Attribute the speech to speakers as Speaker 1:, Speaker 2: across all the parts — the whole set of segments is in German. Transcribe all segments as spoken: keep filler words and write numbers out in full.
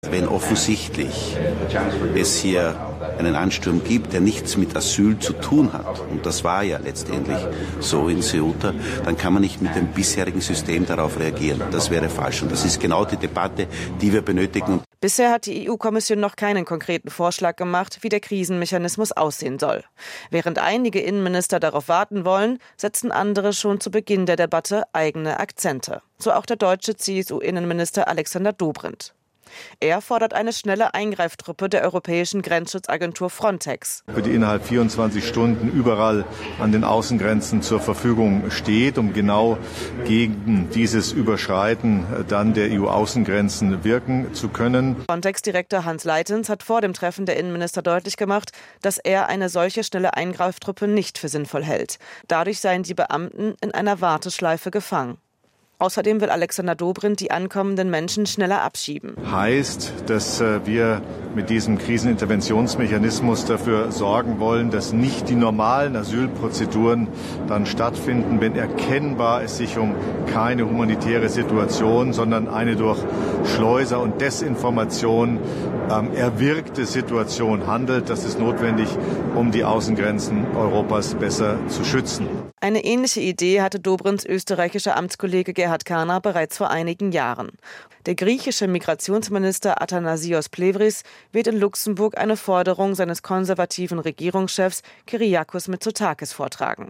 Speaker 1: Wenn offensichtlich es hier einen Ansturm gibt, der nichts mit Asyl zu tun hat, und das war ja letztendlich so in Ceuta, dann kann man nicht mit dem bisherigen System darauf reagieren. Das wäre falsch und das ist genau die Debatte, die wir benötigen.
Speaker 2: Bisher hat die E U-Kommission noch keinen konkreten Vorschlag gemacht, wie der Krisenmechanismus aussehen soll. Während einige Innenminister darauf warten wollen, setzen andere schon zu Beginn der Debatte eigene Akzente. So auch der deutsche C S U-Innenminister Alexander Dobrindt. Er fordert eine schnelle Eingreiftruppe der Europäischen Grenzschutzagentur Frontex,
Speaker 3: die innerhalb vierundzwanzig Stunden überall an den Außengrenzen zur Verfügung steht, um genau gegen dieses Überschreiten dann der E U-Außengrenzen wirken zu können.
Speaker 2: Frontex-Direktor Hans Leitens hat vor dem Treffen der Innenminister deutlich gemacht, dass er eine solche schnelle Eingreiftruppe nicht für sinnvoll hält. Dadurch seien die Beamten in einer Warteschleife gefangen. Außerdem will Alexander Dobrindt die ankommenden Menschen schneller abschieben.
Speaker 3: Heißt, dass wir mit diesem Kriseninterventionsmechanismus dafür sorgen wollen, dass nicht die normalen Asylprozeduren dann stattfinden, wenn erkennbar es sich um keine humanitäre Situation, sondern eine durch Schleuser und Desinformation ähm, erwirkte Situation handelt. Das ist notwendig, um die Außengrenzen Europas besser zu schützen.
Speaker 2: Eine ähnliche Idee hatte Dobrindts österreichischer Amtskollege Gerhard Karner bereits vor einigen Jahren. Der griechische Migrationsminister Athanasios Plevris wird in Luxemburg eine Forderung seines konservativen Regierungschefs Kyriakos Mitsotakis vortragen.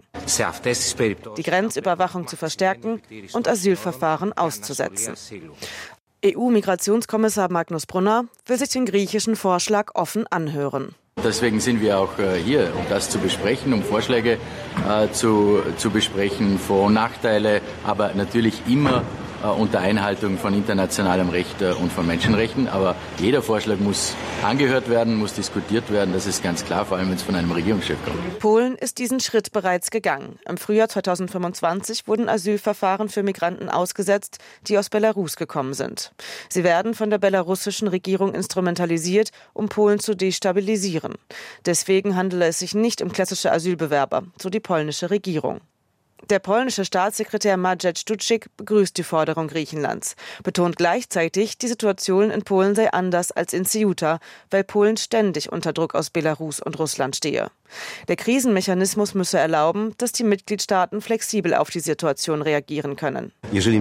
Speaker 2: Die Grenzüberwachung zu verstärken und Asylverfahren auszusetzen. E U-Migrationskommissar Magnus Brunner will sich den griechischen Vorschlag offen anhören.
Speaker 4: Deswegen sind wir auch hier, um das zu besprechen, um Vorschläge äh, zu, zu besprechen, Vor- und Nachteile, aber natürlich immer äh, unter Einhaltung von internationalem Recht äh, und von Menschenrechten. Aber jeder Vorschlag muss angehört werden, muss diskutiert werden, das ist ganz klar, vor allem wenn es von einem Regierungschef kommt.
Speaker 2: Polen ist diesen Schritt bereits gegangen. Im Frühjahr zweitausendfünfundzwanzig wurden Asylverfahren für Migranten ausgesetzt, die aus Belarus gekommen sind. Sie werden von der belarussischen Regierung instrumentalisiert, um Polen zu destabilisieren. Deswegen handele es sich nicht um klassische Asylbewerber, so die polnische Regierung. Der polnische Staatssekretär Maciej Stucik begrüßt die Forderung Griechenlands, betont gleichzeitig, die Situation in Polen sei anders als in Ceuta, weil Polen ständig unter Druck aus Belarus und Russland stehe. Der Krisenmechanismus müsse erlauben, dass die Mitgliedstaaten flexibel auf die Situation reagieren können.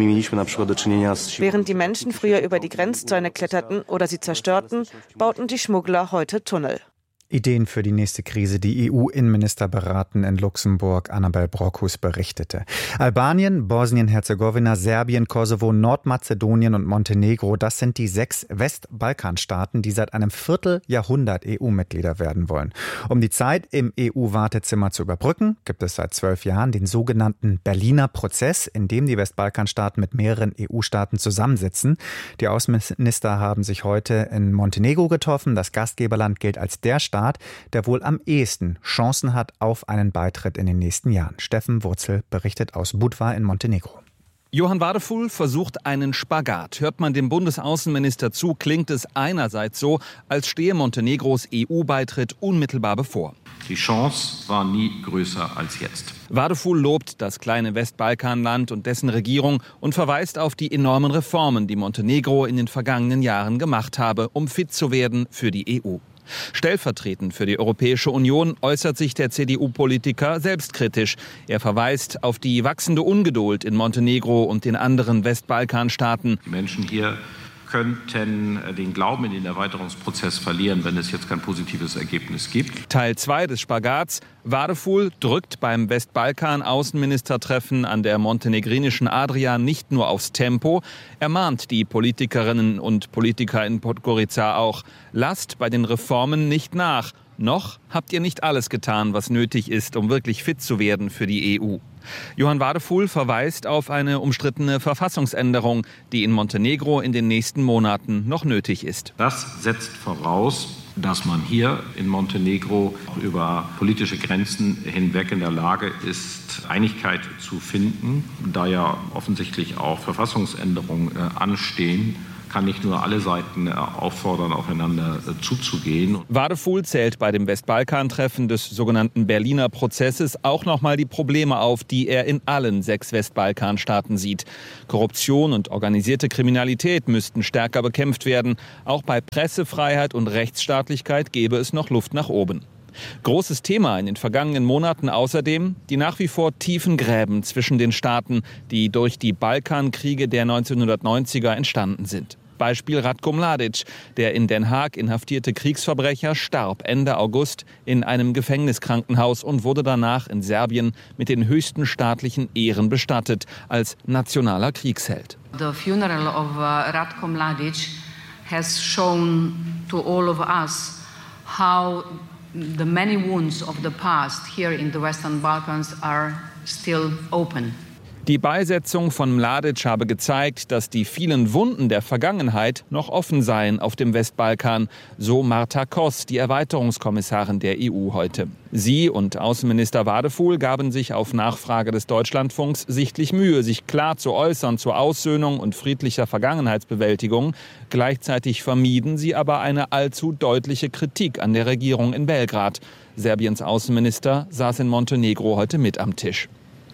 Speaker 2: Während die Menschen früher über die Grenzzäune kletterten oder sie zerstörten, bauten die Schmuggler heute Tunnel.
Speaker 5: Ideen für die nächste Krise. Die E U-Innenminister beraten in Luxemburg. Annabel Brockhus berichtete. Albanien, Bosnien-Herzegowina, Serbien, Kosovo, Nordmazedonien und Montenegro, das sind die sechs Westbalkanstaaten, die seit einem Vierteljahrhundert E U-Mitglieder werden wollen. Um die Zeit im E U-Wartezimmer zu überbrücken, gibt es seit zwölf Jahren den sogenannten Berliner Prozess, in dem die Westbalkanstaaten mit mehreren E U-Staaten zusammensitzen. Die Außenminister haben sich heute in Montenegro getroffen. Das Gastgeberland gilt als der Staat, der wohl am ehesten Chancen hat auf einen Beitritt in den nächsten Jahren. Steffen Wurzel berichtet aus Budva in Montenegro.
Speaker 6: Johan Wadefull versucht einen Spagat. Hört man dem Bundesaußenminister zu, klingt es einerseits so, als stehe Montenegros E U-Beitritt unmittelbar bevor.
Speaker 7: Die Chance war nie größer als jetzt.
Speaker 6: Wadefull lobt das kleine Westbalkanland und dessen Regierung und verweist auf die enormen Reformen, die Montenegro in den vergangenen Jahren gemacht habe, um fit zu werden für die E U. Stellvertretend für die Europäische Union äußert sich der C D U-Politiker selbstkritisch. Er verweist auf die wachsende Ungeduld in Montenegro und den anderen Westbalkanstaaten.
Speaker 7: Die Menschen hier könnten den Glauben in den Erweiterungsprozess verlieren, wenn es jetzt kein positives Ergebnis gibt.
Speaker 6: Teil zwei des Spagats. Wadefull drückt beim Westbalkan-Außenministertreffen an der montenegrinischen Adria nicht nur aufs Tempo. Er mahnt die Politikerinnen und Politiker in Podgorica auch: Lasst bei den Reformen nicht nach. Noch habt ihr nicht alles getan, was nötig ist, um wirklich fit zu werden für die E U. Johan Wadefull verweist auf eine umstrittene Verfassungsänderung, die in Montenegro in den nächsten Monaten noch nötig ist.
Speaker 7: Das setzt voraus, dass man hier in Montenegro über politische Grenzen hinweg in der Lage ist, Einigkeit zu finden, da ja offensichtlich auch Verfassungsänderungen anstehen. kann ich nur alle Seiten auffordern, aufeinander zuzugehen.
Speaker 6: Wadefuhl zählt bei dem Westbalkan-Treffen des sogenannten Berliner Prozesses auch nochmal die Probleme auf, die er in allen sechs Westbalkanstaaten sieht. Korruption und organisierte Kriminalität müssten stärker bekämpft werden. Auch bei Pressefreiheit und Rechtsstaatlichkeit gäbe es noch Luft nach oben. Großes Thema in den vergangenen Monaten außerdem die nach wie vor tiefen Gräben zwischen den Staaten, die durch die Balkankriege der neunzehnhundertneunziger entstanden sind. Beispiel Ratko Mladic, der in Den Haag inhaftierte Kriegsverbrecher, starb Ende August in einem Gefängniskrankenhaus und wurde danach in Serbien mit den höchsten staatlichen Ehren bestattet, als nationaler Kriegsheld.
Speaker 8: The funeral of uh, Ratko Mladic has shown to all of us how the many wounds of the past here in the Western Balkans are still open.
Speaker 6: Die Beisetzung von Mladic habe gezeigt, dass die vielen Wunden der Vergangenheit noch offen seien auf dem Westbalkan, so Marta Kos, die Erweiterungskommissarin der E U heute. Sie und Außenminister Wadefuhl gaben sich auf Nachfrage des Deutschlandfunks sichtlich Mühe, sich klar zu äußern zur Aussöhnung und friedlicher Vergangenheitsbewältigung. Gleichzeitig vermieden sie aber eine allzu deutliche Kritik an der Regierung in Belgrad. Serbiens Außenminister saß in Montenegro heute mit am Tisch.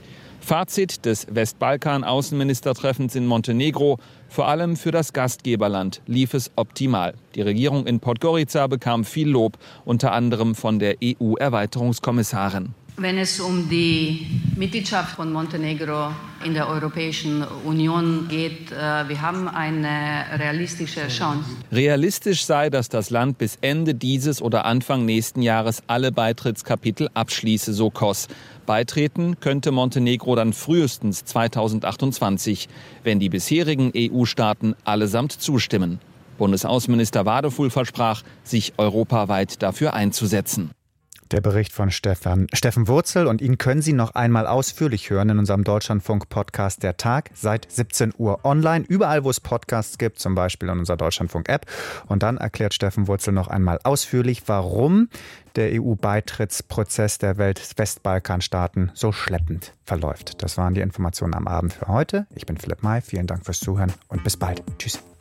Speaker 6: Fazit des Westbalkan-Außenministertreffens in Montenegro: Vor allem für das Gastgeberland lief es optimal. Die Regierung in Podgorica bekam viel Lob, unter anderem von der E U-Erweiterungskommissarin.
Speaker 8: Wenn es um die Mitgliedschaft von Montenegro in der Europäischen Union geht, wir haben eine realistische Chance.
Speaker 6: Realistisch sei, dass das Land bis Ende dieses oder Anfang nächsten Jahres alle Beitrittskapitel abschließe, so Kos. Beitreten könnte Montenegro dann frühestens zweitausendachtundzwanzig, wenn die bisherigen E U-Staaten allesamt zustimmen. Bundesaußenminister Wadefuhl versprach, sich europaweit dafür einzusetzen.
Speaker 5: Der Bericht von Stefan, Steffen Wurzel, und ihn können Sie noch einmal ausführlich hören in unserem Deutschlandfunk-Podcast Der Tag, seit siebzehn Uhr online, überall wo es Podcasts gibt, zum Beispiel in unserer Deutschlandfunk-App. Und dann erklärt Steffen Wurzel noch einmal ausführlich, warum der E U-Beitrittsprozess der Welt-Westbalkanstaaten so schleppend verläuft. Das waren die Informationen am Abend für heute. Ich bin Philipp May, vielen Dank fürs Zuhören und bis bald. Tschüss.